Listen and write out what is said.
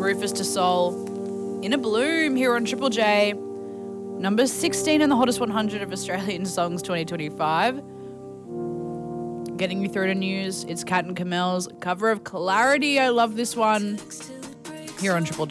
Rufus Du Sol, In a Bloom here on Triple J. Number 16 in the Hottest 100 of Australian Songs 2025. Getting you through to news, it's Kat and Kamel's cover of Clarity. I love this one here on Triple J.